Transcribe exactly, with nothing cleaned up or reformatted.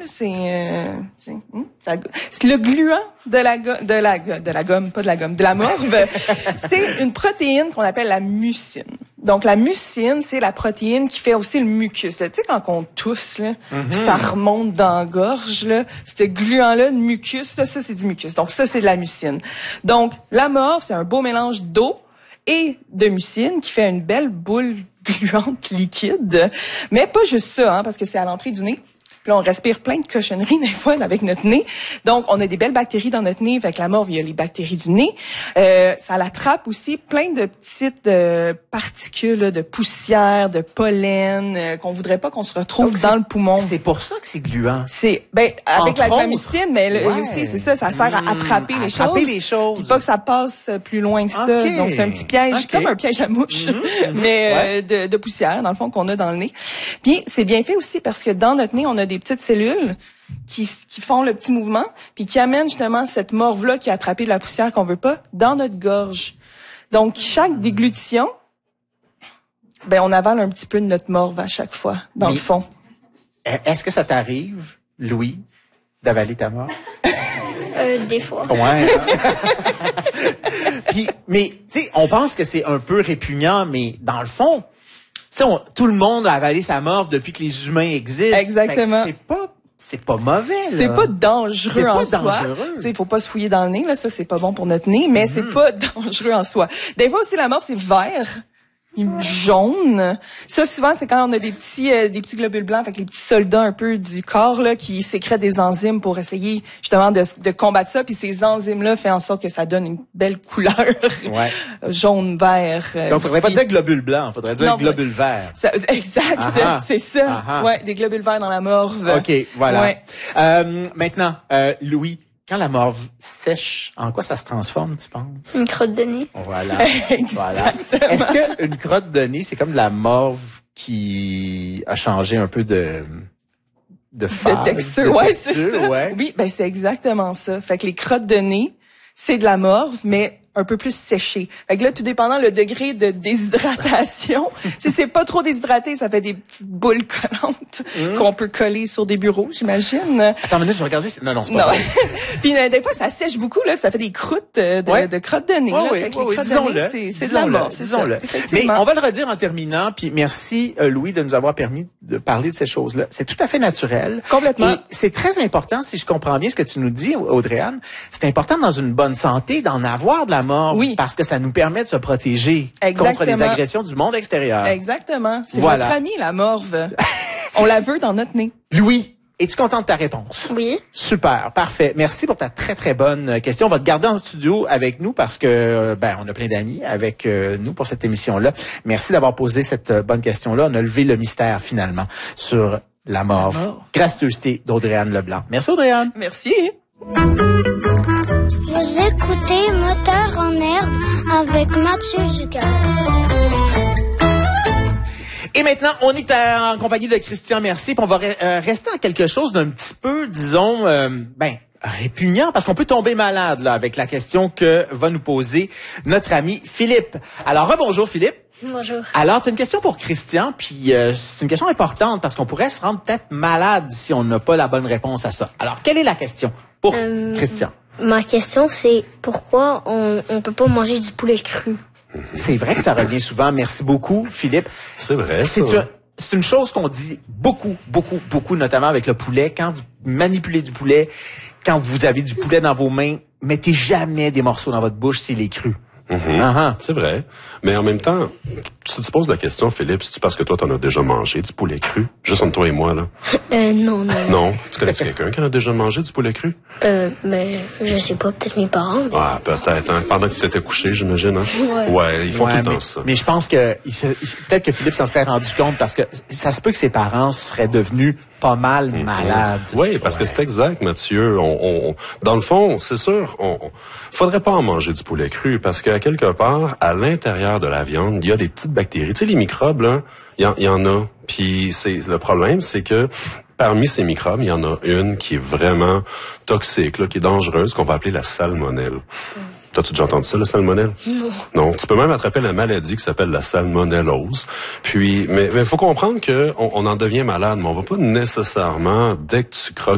c'est, euh, c'est, hum, ça, c'est le gluant de la, go- de la, de la gomme, pas de la gomme, de la morve. C'est une protéine qu'on appelle la mucine. Donc, la mucine, c'est la protéine qui fait aussi le mucus. Tu sais, quand on tousse, là, mm-hmm. ça remonte dans la gorge, là, ce gluant-là de mucus, là, ça, c'est du mucus. Donc, ça, c'est de la mucine. Donc, la morve, c'est un beau mélange d'eau et de mucine qui fait une belle boule gluante liquide. Mais pas juste ça, hein, parce que c'est à l'entrée du nez. Puis là, on respire plein de cochonneries des fois avec notre nez. Donc, on a des belles bactéries dans notre nez. Avec la morve, il y a les bactéries du nez. Euh, ça l'attrape aussi plein de petites euh, particules, là, de poussière, de pollen, euh, qu'on voudrait pas qu'on se retrouve Donc, dans le poumon. C'est pour ça que c'est gluant. C'est ben avec Entre la mucine, mais le, ouais. aussi c'est ça, ça sert à attraper mmh, les attraper choses. les choses. Puis pas que ça passe plus loin que ça. Okay. Donc c'est un petit piège, okay. comme un piège à mouche, mmh, mais ouais. euh, de, de poussière dans le fond qu'on a dans le nez. Puis c'est bien fait aussi parce que dans notre nez, on a des petites cellules qui qui font le petit mouvement puis qui amènent justement cette morve là qui a attrapé de la poussière qu'on veut pas dans notre gorge. Donc chaque déglutition, ben on avale un petit peu de notre morve à chaque fois dans mais, le fond. Est-ce que ça t'arrive, Louis, d'avaler ta morve? Euh, des fois. Ouais. Puis, mais tu sais, on pense que c'est un peu répugnant, mais dans le fond, tu sais, tout le monde a avalé sa morve depuis que les humains existent. Exactement. C'est pas, c'est pas mauvais. Là. C'est pas dangereux c'est pas en soi. dangereux. Tu sais, il faut pas se fouiller dans le nez là, ça c'est pas bon pour notre nez, mais mm-hmm. c'est pas dangereux en soi. Des fois aussi la morve c'est vert. Jaune. Ça, souvent, c'est quand on a des petits euh, des petits globules blancs, fait que les petits soldats un peu du corps là qui sécrètent des enzymes pour essayer justement de, de combattre ça. Puis ces enzymes-là font en sorte que ça donne une belle couleur ouais. jaune-vert. Euh, Donc, faudrait aussi. Pas dire globule blanc, faudrait dire non, globule vert. Ça, exact, Aha. c'est ça. Aha. Ouais, des globules verts dans la morve. Ok, voilà. Ouais. Euh, maintenant, euh, Louis. Quand la morve sèche, en quoi ça se transforme, tu penses? Une crotte de nez. Voilà. voilà. Est-ce que une crotte de nez, c'est comme de la morve qui a changé un peu de de phase, de texture? De ouais, texture, c'est ça. Ouais. Oui, ben c'est exactement ça. Fait que les crottes de nez, c'est de la morve, mais un peu plus séché. Fait que là, tout dépendant le degré de déshydratation, si c'est pas trop déshydraté, ça fait des petites boules collantes mmh. qu'on peut coller sur des bureaux, j'imagine. Attends une minute, je vais regarder. Non, non, c'est pas vrai. Puis euh, des fois, ça sèche beaucoup, là, ça fait des croûtes euh, de, ouais. de crottes de nez. Ouais, là. oui, fait que ouais, les oui, crottes disons-le. de nez, c'est, c'est de la morve, c'est disons-le. ça. Mais on va le redire en terminant, puis merci, euh, Louis, de nous avoir permis de parler de ces choses-là. C'est tout à fait naturel. Complètement. Et c'est très important, si je comprends bien ce que tu nous dis, Audrey-Anne, c'est important dans une bonne santé d'en avoir de la morve. Oui. Parce que ça nous permet de se protéger Exactement. contre les agressions du monde extérieur. Exactement. C'est voilà. notre ami, la morve. On la veut dans notre nez. Louis, es-tu content de ta réponse? Oui. Super, parfait. Merci pour ta très, très bonne question. On va te garder en studio avec nous parce que, ben, on a plein d'amis avec euh, nous pour cette émission-là. Merci d'avoir posé cette euh, bonne question-là. On a levé le mystère, finalement, sur la morve. La mort. Gracieuseté d'Audrey-Anne Leblanc. Merci, Audrey-Anne. Merci. Vous écoutez Moteur en herbe avec Mathieu Dugas. Et maintenant, on est en compagnie de Christian Mercier, puis on va re- euh, rester en quelque chose d'un petit peu, disons, euh, ben, répugnant, parce qu'on peut tomber malade là avec la question que va nous poser notre ami Philippe. Alors, rebonjour Philippe. Bonjour. Alors, tu as une question pour Christian, puis euh, c'est une question importante parce qu'on pourrait se rendre peut-être malade si on n'a pas la bonne réponse à ça. Alors, quelle est la question pour euh, Christian? Ma question, c'est pourquoi on on peut pas manger du poulet cru? C'est vrai que ça revient souvent. Merci beaucoup, Philippe. C'est vrai, c'est ça. Une, c'est une chose qu'on dit beaucoup, beaucoup, beaucoup, notamment avec le poulet. Quand vous manipulez du poulet, quand vous avez du poulet dans vos mains, mettez jamais des morceaux dans votre bouche s'il est cru. Mm-hmm. Uh-huh. C'est vrai. Mais en même temps, tu te poses la question, Philippe, c'est-tu parce que toi, t'en as déjà mangé du poulet cru? Juste entre toi et moi, là. Euh, non, non. Non? Tu connais quelqu'un qui en a déjà mangé du poulet cru? Euh, ben, je sais pas, peut-être mes parents. Mais... Ah, peut-être, hein. Pendant que tu étais couché, j'imagine, hein? Ouais. Ouais, ils font ouais, tout le temps mais, ça. Mais je pense que, il se, il, peut-être que Philippe s'en serait rendu compte parce que ça se peut que ses parents seraient devenus pas mal mm-hmm. malades. Oui, parce ouais. que c'est exact, Mathieu. On, on, dans le fond, c'est sûr, on, on faudrait pas en manger du poulet cru parce qu'à quelque part, à l'intérieur de la viande, il y a des petites bactéries. Tu sais, les microbes, là, il y, y en a. Puis c'est le problème, c'est que parmi ces microbes, il y en a une qui est vraiment toxique, là, qui est dangereuse, qu'on va appeler la salmonelle. Mm. T'as-tu déjà entendu ça, la salmonelle? Non. Non. Tu peux même attraper la maladie qui s'appelle la salmonellose. Puis, mais il faut comprendre que on, on en devient malade, mais on va pas nécessairement, dès que tu croques